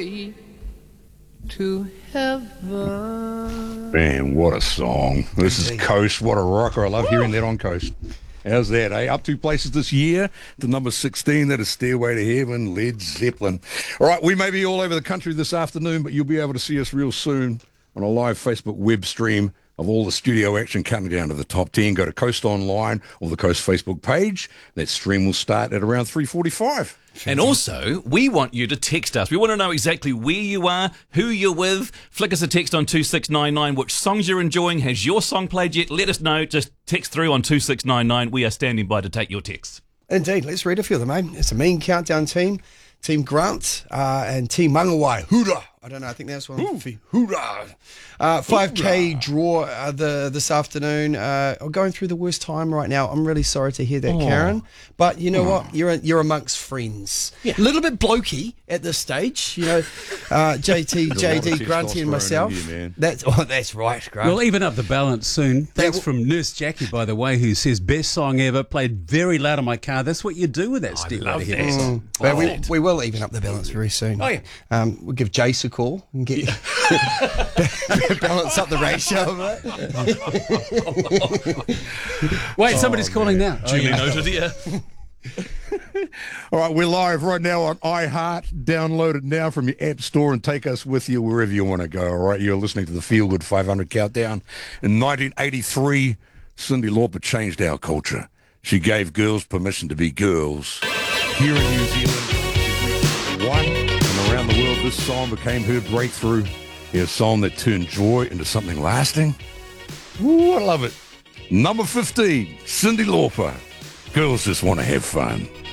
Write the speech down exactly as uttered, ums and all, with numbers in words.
way to heaven. Man, what a song. This is Coast. What a rocker. I love hearing that on Coast. How's that, eh? Up two places this year to number sixteen. That is Stairway to Heaven, Led Zeppelin. All right, we may be all over the country this afternoon, but you'll be able to see us real soon on a live Facebook web stream of all the studio action counting down to the top ten. Go to Coast Online or the Coast Facebook page. That stream will start at around three forty-five. And also, we want you to text us. We want to know exactly where you are, who you're with. Flick us a text on two six nine nine, which songs you're enjoying. Has your song played yet? Let us know. Just text through on two six nine nine. We are standing by to take your texts. Indeed. Let's read a few of them, eh? It's a mean countdown team. Team Grant uh, and Team Mangawai. Hoorah! I don't know. I think that's one. Ooh. Hoorah! Uh, five K Hoorah. Draw uh, the this afternoon. Uh, I'm going through the worst time right now. I'm really sorry to hear that, oh. Karen. But you know oh. what? You're you're amongst friends. A yeah. little bit blokey at this stage. You know, uh, J T, J D, Grunty, and myself. You, that's oh, that's right, Grant. We'll even up the balance soon. Thanks from Nurse Jackie, by the way, who says best song ever. Played very loud in my car. That's what you do with that Stairway to Heaven song. Mm. But we, we will even up the balance very soon. Oh yeah. Um, we'll give Jace a call and get yeah. balance up the ratio of it. Wait, oh, somebody's man. calling now. Duly oh, noted, yeah. All right, we're live right now on iHeart. Download it now from your app store and take us with you wherever you want to go. All right, you're listening to the Feel Good five hundred Countdown. In nineteen eighty-three, Cyndi Lauper changed our culture. She gave girls permission to be girls. Here in New Zealand, one, and around the world, this song became her breakthrough. A song that turned joy into something lasting. Ooh, I love it. Number fifteen, Cyndi Lauper. Girls just want to have fun.